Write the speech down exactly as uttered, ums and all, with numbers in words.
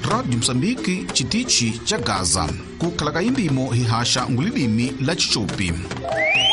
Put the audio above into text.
Radio Msambiki chitichi cha Gaza kukhala kayimbimo hihasha ngulilimi la Chichupi.